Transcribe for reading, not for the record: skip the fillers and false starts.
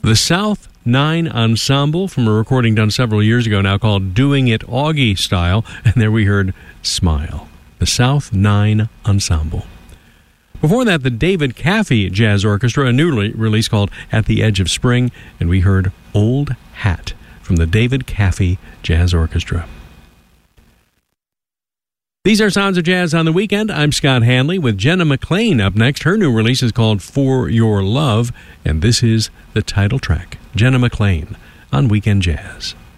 The South 9 Ensemble from a recording done several years ago now called Doing It Augie Style. And there we heard Smile. The South 9 Ensemble. Before that, the David Caffey Jazz Orchestra, a new release called At the Edge of Spring. And we heard Old Hat from the David Caffey Jazz Orchestra. These are Sounds of Jazz on the Weekend. I'm Scott Hanley with Jenna McLean up next. Her new release is called For Your Love, and this is the title track. Jenna McLean on Weekend Jazz.